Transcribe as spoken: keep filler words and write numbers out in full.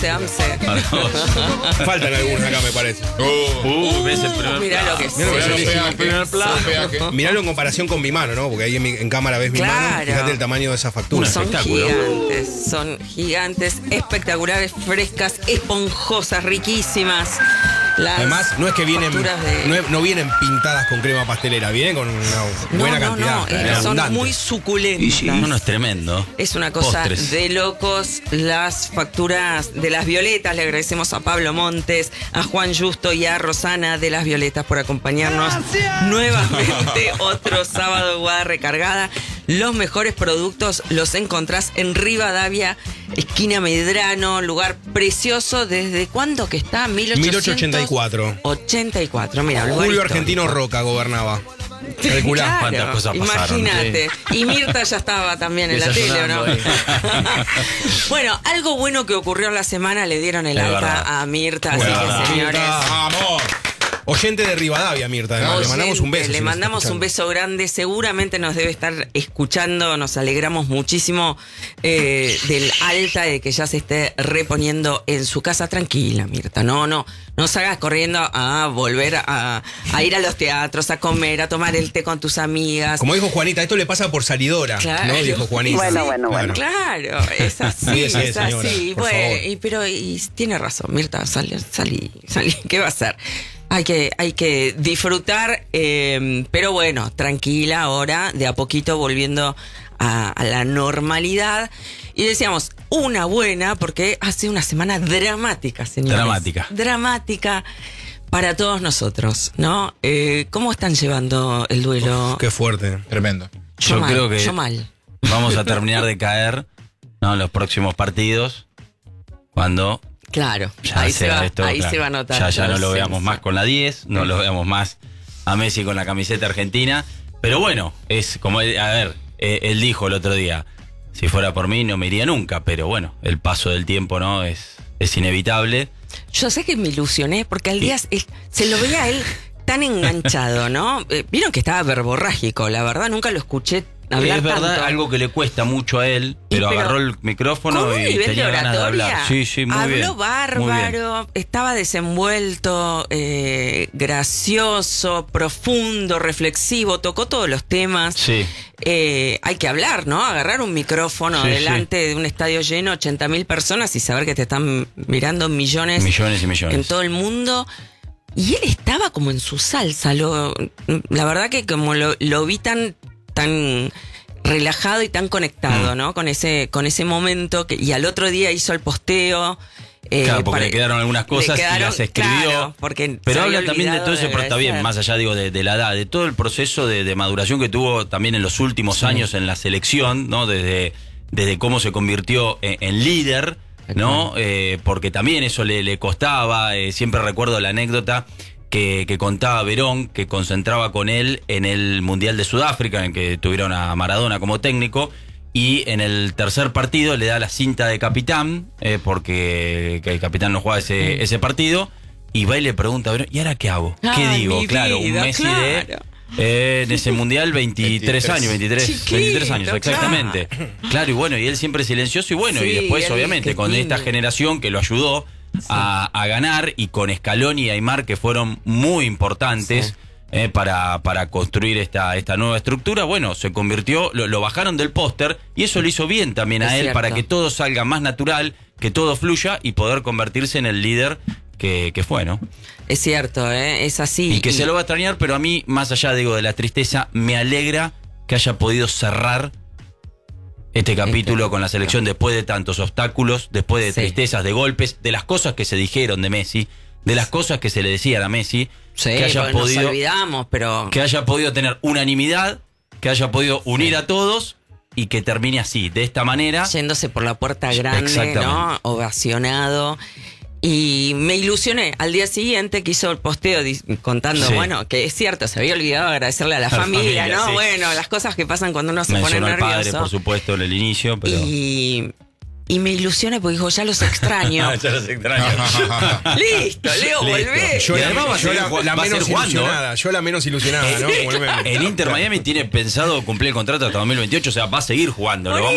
te amse. Faltan algunos acá, me parece. Uh, Uh, ves el primer mirá plano. lo que es. Mirá lo que Mirá es. los peajes, primer plano. los peajes. Miralo en comparación con mi mano, ¿no? Porque ahí en, mi- en cámara ves mi Claro. mano. Fíjate el tamaño de esa factura. Una Son espectáculo. gigantes, son gigantes, espectaculares, frescas, esponjosas, riquísimas. Las Además, no es que vienen, facturas de- no, es- no vienen pintadas con crema pastelera, vienen con una buena no, no, cantidad. no, eh, eh, son abundante. muy suculentas. No, no, es tremendo. Es una cosa Postres. de locos. Las facturas de Las Violetas. Le agradecemos a Pablo Montes, a Juan Justo y a Rosana de Las Violetas por acompañarnos nuevamente otro sábado de Guada Recargada. Los mejores productos los encontrás en Rivadavia, esquina Medrano, lugar precioso. ¿Desde cuándo que está? mil ochocientos ochenta y cuatro. ochenta y cuatro, mira, lugar Julio histórico. Argentino Roca gobernaba. Calculá. Claro, cuántas cosas pasaron, imagínate. Y Mirta ya estaba también en la tele, ¿o no? Desayunando Bueno, algo bueno que ocurrió en la semana, le dieron el Es alta verdad. a Mirta, Bueno, así que señores. Mirta. Vamos. Oyente de Rivadavia, Mirta. además. Le mandamos un beso. Oyente, Le si nos está mandamos un escuchando. beso grande. Seguramente nos debe estar escuchando. Nos alegramos muchísimo eh, del alta, de que ya se esté reponiendo en su casa. Tranquila, Mirta. No, no. No salgas corriendo a volver a, a ir a los teatros, a comer, a tomar el té con tus amigas. Como dijo Juanita, esto le pasa por salidora, Claro. ¿no? Dijo Juanita. Bueno, bueno, bueno. Claro, es así, Cuídese, es señora, así. por Bueno, favor. y, pero y tiene razón, Mirta, salí, salí, salí. ¿Qué va a hacer? Hay que, hay que disfrutar, eh, pero bueno, tranquila ahora, de a poquito volviendo a, a la normalidad. Y decíamos, una buena, porque hace una semana dramática, señores. Dramática. Dramática para todos nosotros, ¿no? Eh, ¿Cómo están llevando el duelo? Qué fuerte. Tremendo. Yo mal, creo que yo mal. vamos a terminar de caer, ¿no? En los próximos partidos, cuando Claro, ya ahí, se sea va, esto, ahí claro, se va a notar. Ya, ya no lo Sí, veamos sí. más con la diez, no lo veamos más a Messi con la camiseta argentina. Pero bueno, es como, a ver, eh, él dijo el otro día, si fuera por mí no me iría nunca, pero bueno, el paso del tiempo, ¿no? Es, es inevitable. Yo sé que me ilusioné porque al día él- se lo veía a él tan enganchado, ¿no? Eh, Vieron que estaba verborrágico, la verdad, nunca lo escuché hablar Es verdad, tanto. algo que le cuesta mucho a él, Y pero, pero agarró el micrófono Con un y nivel de tenía ganas de oratoria, hablar. Sí, sí, muy habló bien. muy bien. bárbaro, estaba desenvuelto, eh, gracioso, profundo, reflexivo, tocó todos los temas. Sí. Eh, hay que hablar, ¿no? Agarrar un micrófono Sí, delante de un estadio lleno, ochenta mil personas, y saber que te están mirando millones, Millones y millones. en todo el mundo. Y él estaba como en su salsa. Lo, la verdad que como lo, lo vi tan, tan relajado y tan conectado, Mm. ¿no? Con ese, con ese momento. Que, y al otro día hizo el posteo. eh, Claro, porque para- le quedaron algunas cosas le quedaron- y las escribió. claro, porque se pero había habla también de olvidado todo eso, pero está bien, agradecer. más allá digo de, de la edad, de todo el proceso de, de maduración que tuvo también en los últimos años en la selección, ¿no? Desde, desde cómo se convirtió en, en líder, ¿no? Eh, porque también eso le, le costaba. Eh, siempre recuerdo la anécdota que, que contaba Verón, que concentraba con él en el Mundial de Sudáfrica, en el que tuvieron a Maradona como técnico. Y en el tercer partido le da la cinta de capitán, eh, porque que el capitán no juega ese, ese partido, y va y le pregunta a Verón, ¿y ahora qué hago? ¿Qué Ay, digo? mi Claro, un vida, Messi claro. de eh, en ese mundial veintitrés veintitrés. años, veintitrés, Chiquito, veintitrés años, claro. exactamente. Claro, y bueno, y él siempre silencioso, y bueno, y Sí, después él, obviamente qué con esta tímido. generación que lo ayudó a, a ganar, y con Scaloni y Aimar, que fueron muy importantes. Sí. Eh, para, para construir esta, esta nueva estructura, bueno, se convirtió, lo, lo bajaron del póster, y eso le hizo bien también a Es él, cierto. para que todo salga más natural, que todo fluya y poder convertirse en el líder que, que fue, ¿no? Es cierto, ¿eh? Es así. Y que se lo va a extrañar, pero a mí, más allá digo, de la tristeza, me alegra que haya podido cerrar este capítulo con la selección después de tantos obstáculos, después de Sí. tristezas, de golpes, de las cosas que se dijeron de Messi, de las cosas que se le decían a Messi, Sí, que haya porque nos podido olvidamos, pero... que haya podido tener unanimidad, que haya podido unir a todos y que termine así, de esta manera. Yéndose por la puerta grande, Exactamente. ¿no? Ovacionado. Y me ilusioné. Al día siguiente que hizo el posteo dis- contando, Sí. bueno, que es cierto, se había olvidado agradecerle a la, A la familia, familia, ¿no? sí. Bueno, las cosas que pasan cuando uno se Mencionó pone al padre, nervioso. por supuesto, en el inicio, pero... Y, y me ilusioné porque dijo, ya los extraño. Ya los extraño. Listo, Leo, volvé. Yo, Y la, además va a yo seguir la- ju- la va a menos seguir jugando, ilusionada, yo la menos ilusionada, ¿no? Como el meme. El Inter Miami tiene pensado cumplir el contrato hasta dos mil veintiocho, o sea, va a seguir jugando. Lo vamos